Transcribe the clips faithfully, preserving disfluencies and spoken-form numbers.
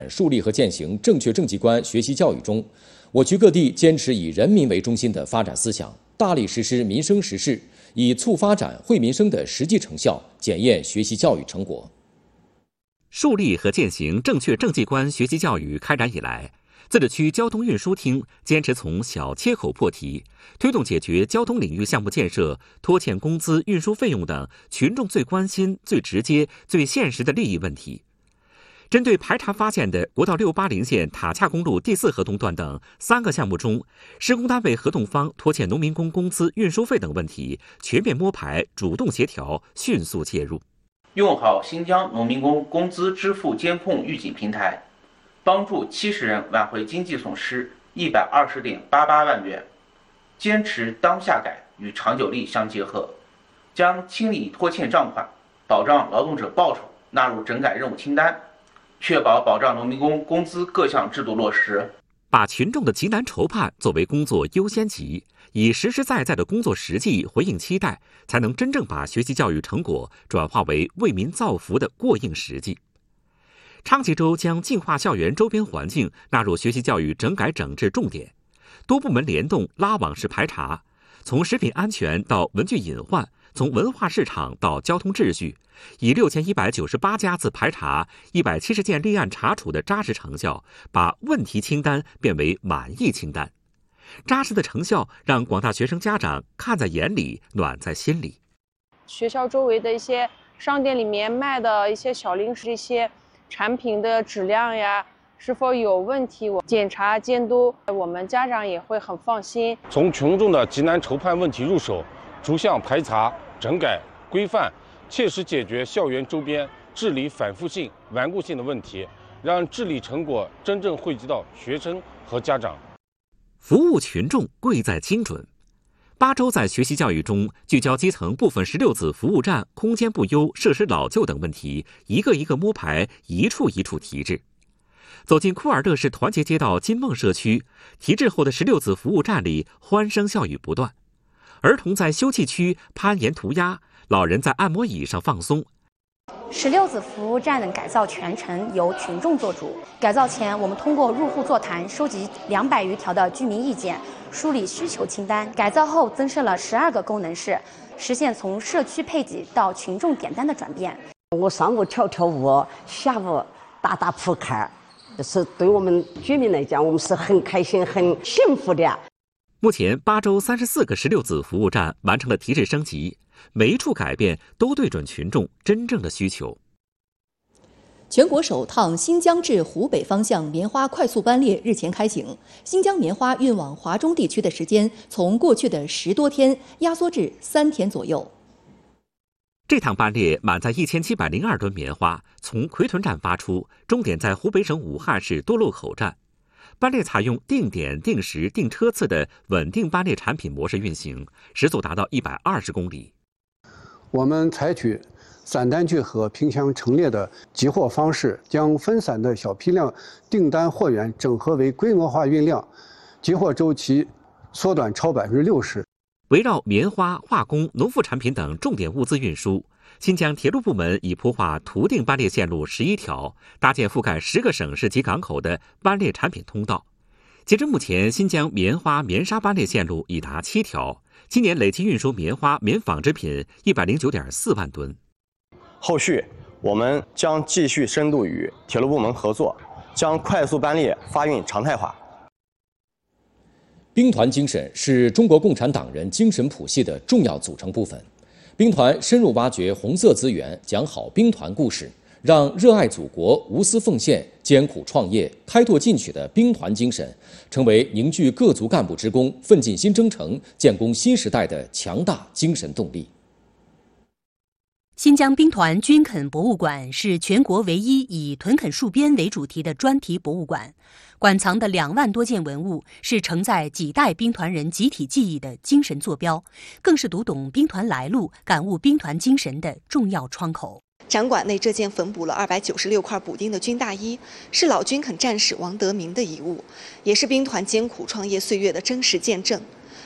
树立和践行正确政绩观学习教育中，我局各地坚持以人民为中心的发展思想，大力实施民生实事，以促发展惠民生的实际成效检验学习教育成果。 树立和践行正确政绩观学习教育开展以来，自治区交通运输厅坚持从小切口破题，推动解决交通领域项目建设、拖欠工资、运输费用等群众最关心、最直接、最现实的利益问题。针对排查发现的国道六八零线塔恰公路第四合同段等三个项目中，施工单位合同方拖欠农民工工资、运输费等问题，全面摸排、主动协调、迅速介入。 用好新疆农民工工资支付监控预警平台，帮助七十人挽回经济损失一百二十点八八万元。坚持当下改与长久力相结合，将清理拖欠账款、保障劳动者报酬纳入整改任务清单。确保保障农民工工资各项制度落实， 把群众的急难愁盼作为工作优先级，以实实在在的工作实际回应期待，才能真正把学习教育成果转化为为民造福的过硬实际。昌吉州将净化校园周边环境纳入学习教育整改整治重点，多部门联动拉网式排查，从食品安全到文具隐患，从文化市场到交通秩序，以六千一百九十八家自排查、一百七十件立案查处的扎实成效，把问题清单变为满意清单。扎实的成效让广大学生家长看在眼里，暖在心里。 学校周围的一些商店里面卖的一些小零食，这些产品的质量呀，是否有问题，我检查监督，我们家长也会很放心。 从群众的急难愁盼问题入手，逐项排查、整改、规范，切实解决校园周边治理反复性、顽固性的问题，让治理成果真正惠及到学生和家长。 服务群众贵在精准。八州在学习教育中聚焦基层部分十六子服务站空间不优、设施老旧等问题，一个一个摸排，一处一处提质。走进库尔勒市团结街道金梦社区，提质后的十六子服务站里欢声笑语不断。儿童在休憩区攀岩涂鸦，老人在按摩椅上放松。 十六子服务站的改造全程由群众做主。改造前，我们通过入户座谈收集两百余条的居民意见，梳理需求清单。改造后增设了十二个功能室，实现从社区配给到群众点单的转变。 我上午跳跳舞，下午打打扑克，这是对我们居民来讲，我们是很开心、很幸福的。 目前，八州三十四个十六子服务站完成了提质升级，每一处改变都对准群众真正的需求。 全国首趟新疆至湖北方向棉花快速班列日前开行，新疆棉花运往华中地区的时间从过去的十多天压缩至三天左右。 这趟班列满载一千七百零二吨棉花，从奎屯站发出，终点在湖北省武汉市多路口站。班列采用定点、定时、定车次的稳定班列产品模式运行，时速达到一百二十公里。 我们采取散单聚合、平箱陈列的集货方式，将分散的小批量订单货源整合为规模化运量，集货周期缩短超百分之六十。 围绕棉花、化工、农副产品等重点物资运输，新疆铁路部门已铺画图定班列线路十一条，搭建覆盖十个省市及港口的班列产品通道。截至目前，新疆棉花、棉纱班列线路已达七条，今年累计运输棉花、棉纺织品一百零九点四万吨。 后续我们将继续深度与铁路部门合作，将快速班列发运常态化。 兵团精神是中国共产党人精神谱系的重要组成部分。兵团深入挖掘红色资源，讲好兵团故事，让热爱祖国、无私奉献、艰苦创业、开拓进取的兵团精神，成为凝聚各族干部职工、奋进新征程、建功新时代的强大精神动力。 新疆兵团军垦博物馆是全国唯一以屯垦戍边为主题的专题博物馆，馆藏的两万多件文物是承载几代兵团人集体记忆的精神坐标，更是读懂兵团来路、感悟兵团精神的重要窗口。 展馆内这件缝补了二百九十六块补丁的军大衣，是老军垦战士王德明的遗物，也是兵团艰苦创业岁月的真实见证。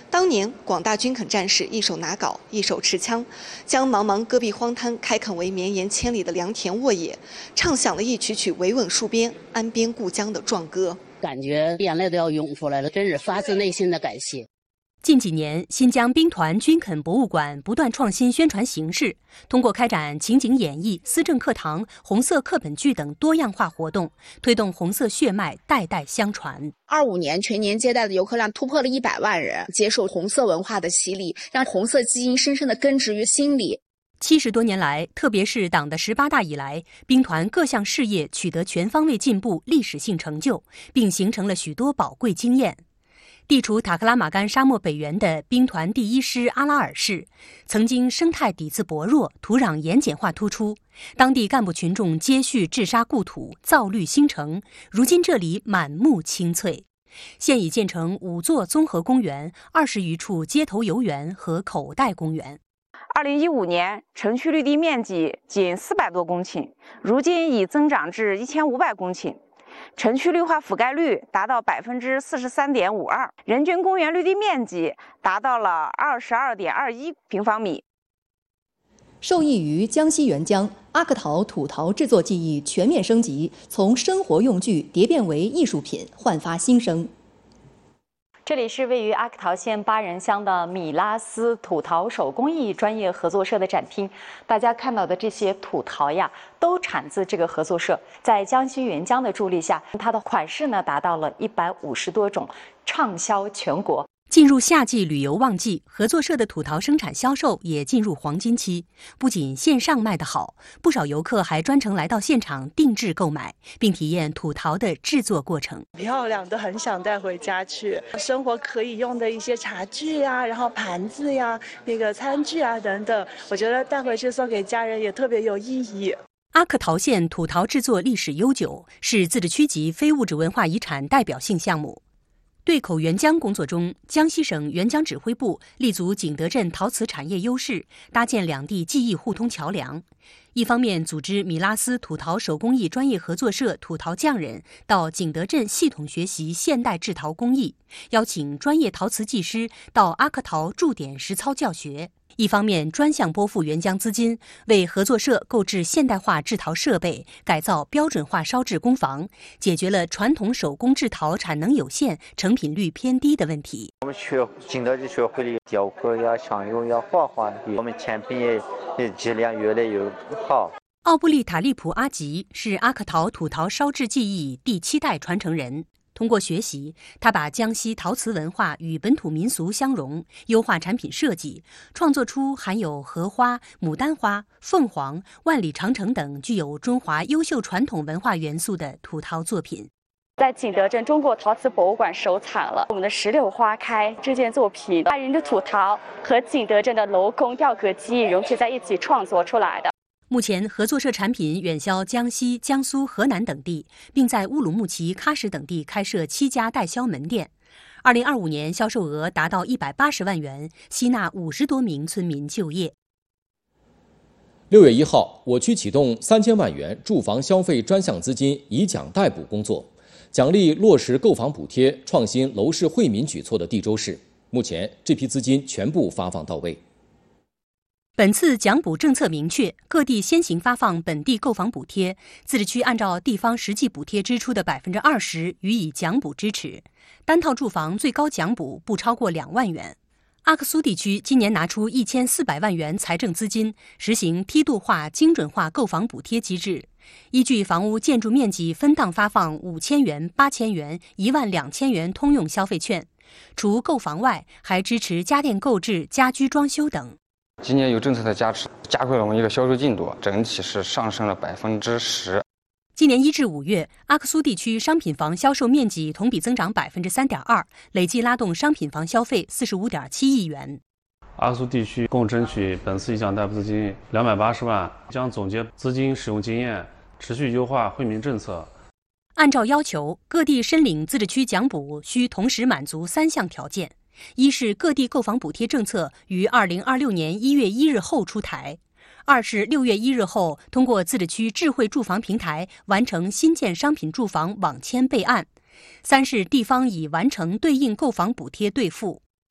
当年广大军垦战士一手拿镐，一手持枪，将茫茫戈壁荒滩开垦为绵延千里的良田沃野，唱响了一曲曲维稳戍边、安边固疆的壮歌。 感觉眼泪都要涌出来了，真是发自内心的感谢。 近几年，新疆兵团军垦博物馆不断创新宣传形式，通过开展情景演绎、思政课堂、红色课本剧等多样化活动，推动红色血脉代代相传。 二五年全年接待的游客量突破了一百万人，接受红色文化的洗礼，让红色基因深深地根植于心里。 七十多年来，特别是党的十八大以来，兵团各项事业取得全方位进步、历史性成就，并形成了许多宝贵经验。地处塔克拉玛干沙漠北缘的兵团第一师阿拉尔市，曾经生态底子薄弱，土壤盐碱化突出，当地干部群众接续治沙固土，造绿新城。如今这里满目青翠，现已建成五座综合公园、二十余处街头游园和口袋公园。 二零一五年，城区绿地面积仅四百多公顷，如今已增长至一千五百公顷。城区绿化覆盖率达到百分之四十三点五二，人均公园绿地面积达到了二十二点二一平方米。 受益于江西援疆，阿克陶土陶制作技艺全面升级，从生活用具蝶变为艺术品，焕发新生。 这里是位于阿克陶县巴仁乡的米拉斯土陶手工艺专业合作社的展厅。大家看到的这些土陶呀，都产自这个合作社。在江西援疆的助力下，它的款式呢达到了一百五十多种，畅销全国。 进入夏季旅游旺季，合作社的土陶生产销售也进入黄金期。不仅线上卖得好，不少游客还专程来到现场定制购买，并体验土陶的制作过程。 漂亮，都很想带回家去。生活可以用的一些茶具呀，然后盘子呀、那个餐具啊等等，我觉得带回去送给家人也特别有意义。 阿克陶县土陶制作历史悠久，是自治区级非物质文化遗产代表性项目。对口援疆工作中，江西省援疆指挥部立足景德镇陶瓷产业优势，搭建两地技艺互通桥梁。一方面组织米拉斯土陶手工艺专业合作社土陶匠人到景德镇系统学习现代制陶工艺，邀请专业陶瓷技师到阿克陶驻点实操教学。一方面专项拨付援疆资金，为合作社购置现代化制陶设备，改造标准化烧制工房，解决了传统手工制陶产能有限、成品率偏低的问题。 我们学景德镇学会了雕刻呀、香釉呀、画画，我们产品也也质量越来越好。 奥布利塔利普阿吉是阿克陶土陶烧制技艺第七代传承人。通过学习，他把江西陶瓷文化与本土民俗相融，优化产品设计，创作出含有荷花、牡丹花、凤凰、万里长城等具有中华优秀传统文化元素的土陶作品。 在景德镇中国陶瓷博物馆收藏了我们的石榴花开这件作品，把人的土陶和景德镇的镂空雕刻技艺融合在一起创作出来的。 目前，合作社产品远销江西、江苏、河南等地，并在乌鲁木齐、喀什等地开设七家代销门店。二零二五年销售额达到一百八十万元，吸纳五十多名村民就业。 六月一号，我区启动三千万元住房消费专项资金以奖代补工作，奖励落实购房补贴、创新楼市惠民举措的地州市。目前，这批资金全部发放到位。 本次奖补政策明确，各地先行发放本地购房补贴，自治区按照地方实际补贴支出的百分之二十予以奖补支持，单套住房最高奖补不超过两万元。阿克苏地区今年拿出一千四百万元财政资金，实行梯度化、精准化购房补贴机制，依据房屋建筑面积分档发放五千元、八千元、一万两千元通用消费券。除购房外，还支持家电购置、家居装修等。 今年有政策的加持，加快了我们一个销售进度，整体是上升了百分之十。 今年一至五月，阿克苏地区商品房销售面积同比增长百分之三点二，累计拉动商品房消费四十五点七亿元。 阿克苏地区共争取本次一奖代补资金两百八十万，将总结资金使用经验，持续优化惠民政策。 按照要求，各地申领自治区奖补需同时满足三项条件。一是各地购房补贴政策于二零二六年一月一日后出台；二是六月一日后通过自治区智慧住房平台完成新建商品住房网签备案；三是地方已完成对应购房补贴兑付。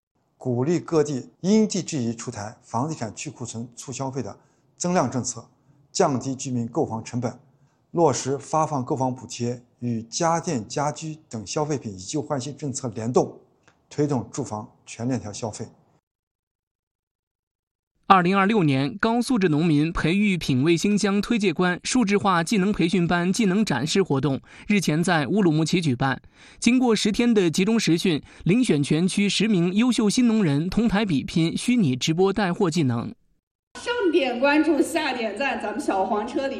鼓励各地因地制宜出台房地产去库存促消费的增量政策，降低居民购房成本，落实发放购房补贴与家电家居等消费品以旧换新政策联动，推动住房全链条消费。 二零二六年高素质农民培育品味新疆推介官数字化技能培训班技能展示活动日前在乌鲁木齐举办。经过十天的集中实训，遴选全区十名优秀新农人同台比拼虚拟直播带货技能。 上点关注，下点赞，咱们小黄车里